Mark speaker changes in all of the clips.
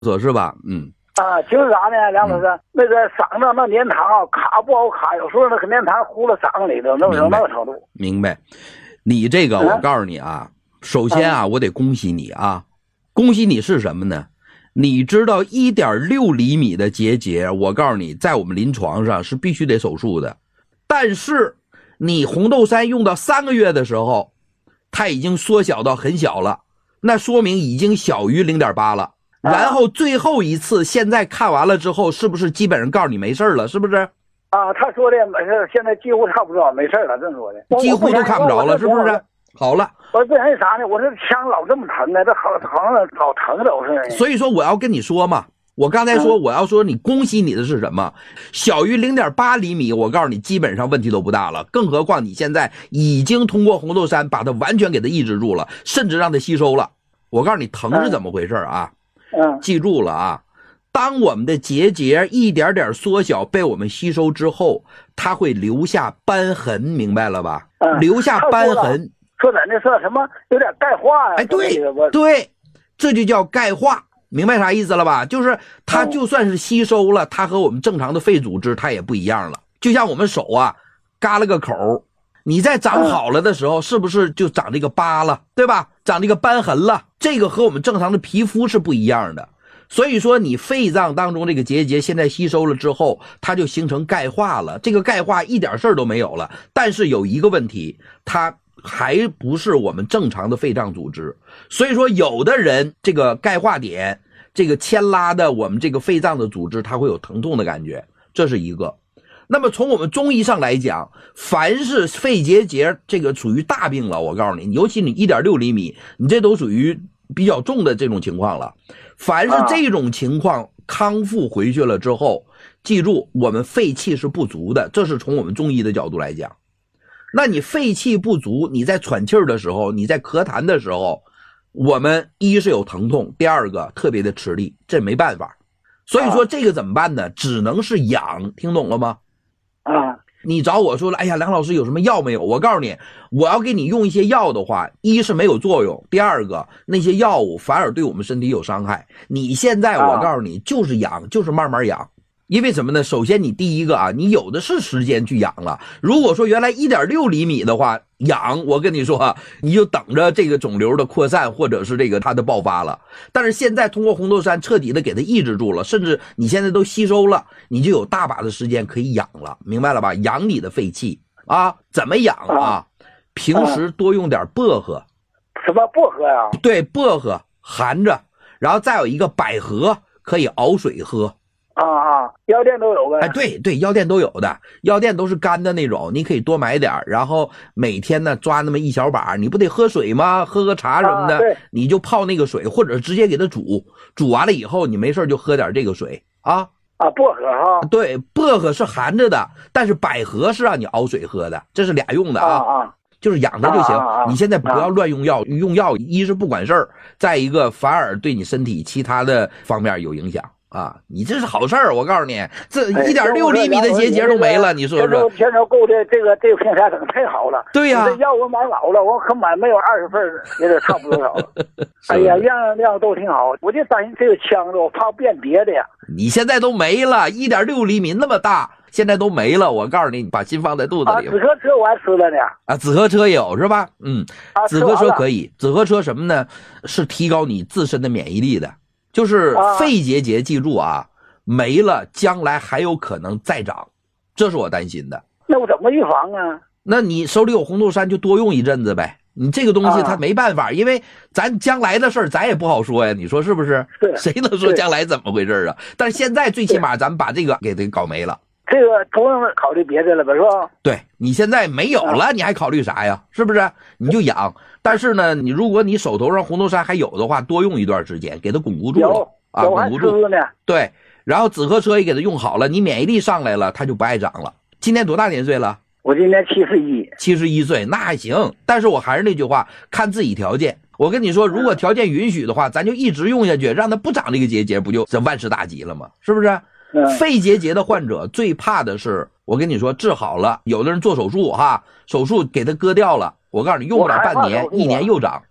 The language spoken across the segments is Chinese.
Speaker 1: 说是吧？嗯。
Speaker 2: 就是啥呢，梁老师，那个嗓子那粘糖卡不好卡，有时候那个粘糖糊了嗓子里头，那有那个程度。
Speaker 1: 明白。你这个我告诉你啊，首先啊，我得恭喜你啊，恭喜你是什么呢？你知道1.6厘米的结节，我告诉你，在我们临床上是必须得手术的。但是你红豆杉用到3个月的时候，它已经缩小到很小了，那说明已经小于 0.8 了。然后最后一次现在看完了之后，是不是基本上告诉你没事了，是不是？
Speaker 2: 他说的没事，现在几乎看不着，没事了，这么说的，
Speaker 1: 几乎都看不着了，是不是？好了，
Speaker 2: 我不然啥呢？我这腔老这么疼呢，这好像老疼了，我是。
Speaker 1: 所以说我要跟你说嘛，我刚才说我要说你恭喜你的是什么？小于 0.8 厘米，我告诉你基本上问题都不大了，更何况你现在已经通过红豆杉把它完全给它抑制住了，甚至让它吸收了。我告诉你疼是怎么回事啊？记住了啊，当我们的结节一点点缩小被我们吸收之后，它会留下瘢痕，明白了吧？留下瘢痕。
Speaker 2: 说咱这是什么有点钙化呀？
Speaker 1: 哎，对，这就叫钙化，明白啥意思了吧？就是它就算是吸收了，它和我们正常的肺组织它也不一样了。就像我们手啊，嘎了个口，你在长好了的时候，是不是就长这个疤了，对吧？长这个瘢痕了，这个和我们正常的皮肤是不一样的。所以说你肺脏当中这个结节现在吸收了之后，它就形成钙化了，这个钙化一点事儿都没有了。但是有一个问题，它还不是我们正常的肺脏组织，所以说有的人这个钙化点这个牵拉的我们这个肺脏的组织，它会有疼痛的感觉，这是一个。那么从我们中医上来讲，凡是肺结节这个属于大病了，我告诉你，尤其你 1.6 厘米，你这都属于比较重的这种情况了。凡是这种情况康复回去了之后，记住我们肺气是不足的，这是从我们中医的角度来讲。那你肺气不足，你在喘气儿的时候，你在咳痰的时候，我们一是有疼痛，第二个特别的吃力，这没办法。所以说这个怎么办呢？只能是养，听懂了吗？你找我说了，哎呀，梁老师有什么药没有？我告诉你，我要给你用一些药的话，一是没有作用，第二个那些药物反而对我们身体有伤害。你现在我告诉你，就是养，就是慢慢养。因为什么呢？首先你第一个啊，你有的是时间去养了。如果说原来 1.6 厘米的话，养，我跟你说你就等着这个肿瘤的扩散或者是这个它的爆发了。但是现在通过红豆杉彻底的给它抑制住了，甚至你现在都吸收了，你就有大把的时间可以养了，明白了吧？养你的肺气啊。怎么养啊？平时多用点薄荷。
Speaker 2: 什么薄荷呀？
Speaker 1: 对，薄荷含着，然后再有一个百合，可以熬水喝。
Speaker 2: 药店都有呗。
Speaker 1: 哎，对，药店都有的，药店都是干的那种，你可以多买点，然后每天呢抓那么一小把，你不得喝水吗？喝个茶什么的，你就泡那个水，或者直接给它煮完了以后，你没事就喝点这个水啊。
Speaker 2: 薄荷哈。对，
Speaker 1: 薄荷是含着的，但是百合是让你熬水喝的，这是俩用的啊。就是养它就行。你现在不要乱用药，用药一是不管事儿，再一个反而对你身体其他的方面有影响。你这是好事儿，我告诉你，这 1.6 厘米的结节都没了，你说说。
Speaker 2: 天朝购的这个平台整太好了。
Speaker 1: 对呀。
Speaker 2: 这药我买老了，我可买没有20份也得差不多少了。哎呀，样都挺好，我就担心这个腔子，我怕变别的呀。
Speaker 1: 你现在都没了，1.6 厘米那么大，现在都没了。我告诉你，你把心放在肚子里。
Speaker 2: 紫河车我还吃了呢。
Speaker 1: 紫河车也有是吧？紫河车可以。紫河车什么呢？是提高你自身的免疫力的。就是肺结节，记住啊，没了将来还有可能再长，这是我担心的。
Speaker 2: 那我怎么预防啊？
Speaker 1: 那你手里有红豆杉就多用一阵子呗。你这个东西它没办法，因为咱将来的事儿咱也不好说呀，你说是不是？谁能说将来怎么回事啊？但是现在最起码咱们把这个给它搞没了。
Speaker 2: 这个不用考虑别的了吧，是吧？
Speaker 1: 对，你现在没有了，你还考虑啥呀？是不是？你就养。但是呢，如果你手头上红豆杉还有的话，多用一段时间，给它巩固住了巩固住
Speaker 2: 呢。
Speaker 1: 对，然后紫河车也给它用好了，你免疫力上来了，它就不爱长了。今年多大年岁了？
Speaker 2: 我今年71
Speaker 1: 岁，那还行。但是我还是那句话，看自己条件。我跟你说，如果条件允许的话，咱就一直用下去，让它不长这个结节，不就这万事大吉了吗？是不是？肺结节的患者最怕的是，我跟你说，治好了，有的人做手术手术给它割掉了，我告诉你，用不了半年1年又长。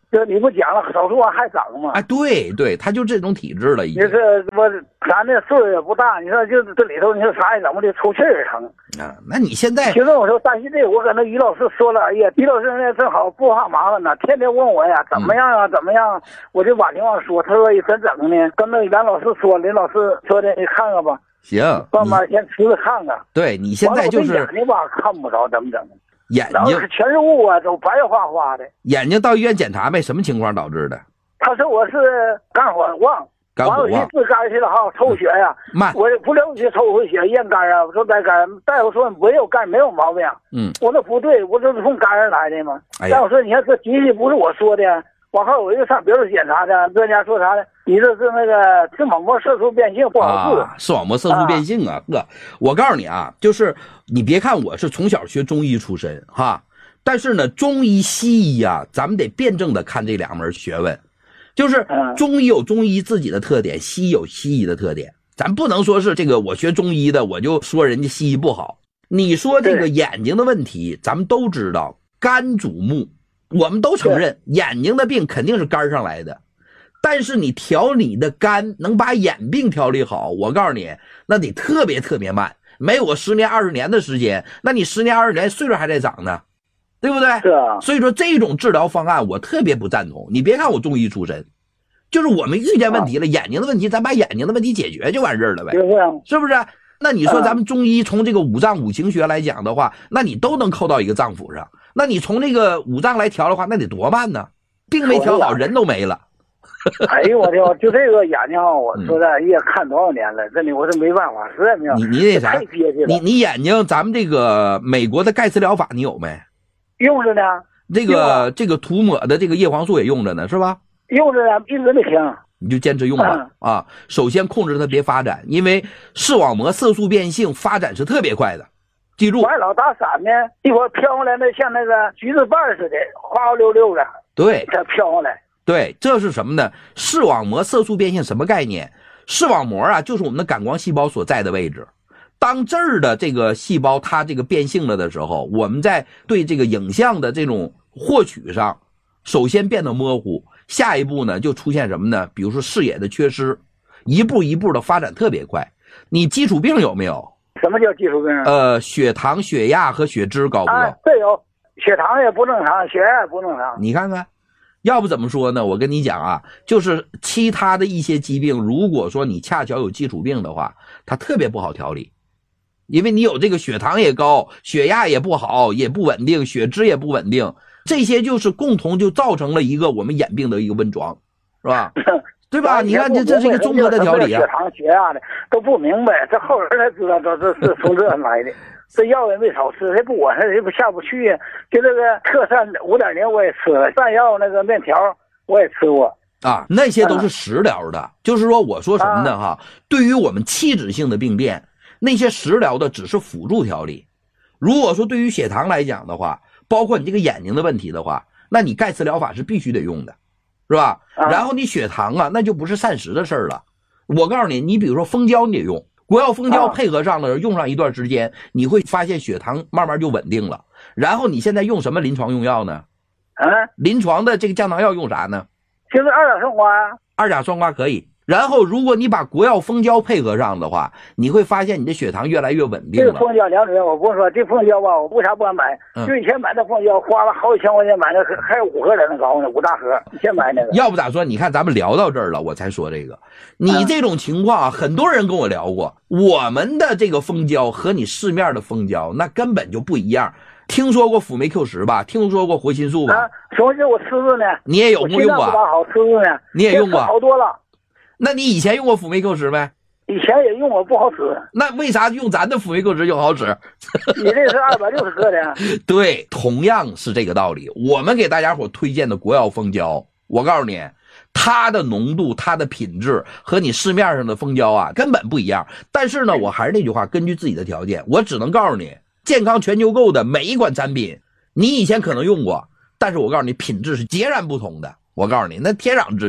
Speaker 2: 这你不讲了，手术完还长吗？
Speaker 1: 哎，对对，他就这种体质了已经。
Speaker 2: 你这我咱这岁数也不大，你说就这里头，你说啥也怎么的，出气儿疼
Speaker 1: 啊？那你现在
Speaker 2: 其实我说担心这个，我跟那于老师说了，哎呀，于老师那正好不怕麻烦呢，天天问我呀，怎么样啊，怎么样？我就把情况说，他说怎整呢？跟那袁老师说，林老师说的，你看看吧。
Speaker 1: 行，
Speaker 2: 慢慢先吃着看看。
Speaker 1: 对你现在就是
Speaker 2: 眼睛吧看不着，怎么整？
Speaker 1: 眼睛
Speaker 2: 全是雾啊，都白花花的。
Speaker 1: 眼睛到医院检查没？什么情况导致的？
Speaker 2: 他说我是肝火旺，
Speaker 1: 肝火旺，
Speaker 2: 自肝去了哈，抽血呀，
Speaker 1: 慢，
Speaker 2: 我不了解抽回血验肝啊，我说带肝，大夫说没有肝，没有毛病。我说不对，我这是从肝上来的嘛。大夫说你看这机器不是我说的。往后我又上别处检查的，专家说啥呢？你这是那个视网膜色素变性不好治。
Speaker 1: 视网膜色素变性啊，哥，我告诉你啊，就是你别看我是从小学中医出身哈，但是呢，中医西医啊，咱们得辩证的看这两门学问。就是中医有中医自己的特点，西医有西医的特点。咱不能说是这个我学中医的，我就说人家西医不好。你说这个眼睛的问题，咱们都知道，肝主目。我们都承认眼睛的病肯定是肝上来的，但是你调你的肝能把眼病调理好，我告诉你那得特别特别慢，没有10年20年的时间，那你10年20年岁数还在长呢，对不对？
Speaker 2: 是啊。
Speaker 1: 所以说这种治疗方案我特别不赞同。你别看我中医出身，就是我们遇见问题了，眼睛的问题咱把眼睛的问题解决就完事儿了呗，是不是？那你说咱们中医从这个五脏五行学来讲的话，那你都能扣到一个脏腑上，那你从这个五脏来调的话，那得多慢呢？病没调好，人都没了。
Speaker 2: 哎呦我天，就这个眼睛啊，我说的也看多少年了，真的我是没办法，实在没有。
Speaker 1: 你那啥，你眼睛咱们这个美国的盖茨疗法你有没？
Speaker 2: 用着呢。
Speaker 1: 这个涂抹的这个叶黄素也用着呢，是吧？
Speaker 2: 用着呢，一直没停。
Speaker 1: 你就坚持用吧啊！首先控制它别发展，因为视网膜色素变性发展是特别快的，记住。
Speaker 2: 完老打闪呢，一会儿飘过来那像那个橘子瓣似的，花溜溜的。
Speaker 1: 对，
Speaker 2: 它飘过来。
Speaker 1: 对，这是什么呢？视网膜色素变性什么概念？视网膜啊，就是我们的感光细胞所在的位置。当这儿的这个细胞它这个变性了的时候，我们在对这个影像的这种获取上，首先变得模糊。下一步呢，就出现什么呢？比如说视野的缺失，一步一步的发展特别快。你基础病有没有？
Speaker 2: 什么叫基础病？
Speaker 1: 血糖、血压和血脂高不高？
Speaker 2: 对，有，血糖也不正常，血压也不正常。
Speaker 1: 你看看，要不怎么说呢？我跟你讲啊，就是其他的一些疾病，如果说你恰巧有基础病的话，它特别不好调理，因为你有这个血糖也高，血压也不好，也不稳定，血脂也不稳定。这些就是共同就造成了一个我们眼病的一个温床，是吧？对吧？你看这是一个综合的调理啊。
Speaker 2: 血糖、血压的都不明白，这后人才知道这是从这来的。这药也没少吃，这不我这不下不去呀。就这个特膳5.0我也吃了，蘸药那个面条我也吃过
Speaker 1: 啊，那些都是食疗的。就是说我说什么呢哈？对于我们器质性的病变，那些食疗的只是辅助调理。如果说对于血糖来讲的话，包括你这个眼睛的问题的话，那你盖茨疗法是必须得用的，是吧？然后你血糖啊，那就不是膳食的事儿了。我告诉你，你比如说蜂胶你得用，国药蜂胶配合上了，用上一段时间，你会发现血糖慢慢就稳定了。然后你现在用什么临床用药呢？临床的这个降糖药用啥呢？
Speaker 2: 就是二甲双胍啊。
Speaker 1: 二甲双胍可以。然后如果你把国药蜂胶配合上的话，你会发现你的血糖越来越稳定了。
Speaker 2: 这个蜂胶梁主任，我不是说这蜂胶吧，我为啥不敢买？就以前买那蜂胶花了好几千块钱买的，还有5盒在那高呢，5大盒，以前买那个。
Speaker 1: 要不咋说？你看咱们聊到这儿了，我才说这个。你这种情况啊，很多人跟我聊过，我们的这个蜂胶和你市面的蜂胶那根本就不一样。听说过辅酶 Q10吧？听说过活心素吧？
Speaker 2: 活心素我吃着呢。
Speaker 1: 你也有用过？
Speaker 2: 好吃着呢。
Speaker 1: 你也用过？
Speaker 2: 好多了。
Speaker 1: 那你以前用过辅酶 Q10没？
Speaker 2: 以前也用过，不好使。
Speaker 1: 那为啥用咱的辅酶 Q10就好使？
Speaker 2: 你这是260克的。
Speaker 1: 对，同样是这个道理。我们给大家伙推荐的国药蜂胶，我告诉你，它的浓度、它的品质和你市面上的蜂胶啊根本不一样。但是呢，我还是那句话，根据自己的条件，我只能告诉你，健康全球购的每一款产品，你以前可能用过，但是我告诉你，品质是截然不同的。我告诉你，那天壤之别。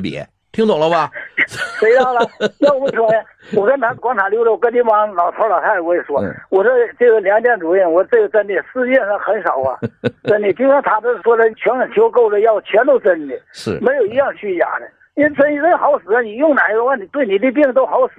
Speaker 1: 听懂了吧？
Speaker 2: 谁道了？要不说呀，我跟他广场溜达，我跟这帮老头老太太我也说，我说这个梁建主任，我这个真的世界上很少啊，真的，就像他这说的，全球购的药全都真的，
Speaker 1: 是
Speaker 2: 没有一样虚假的。因为真人好使，你用哪个对你的病都好使。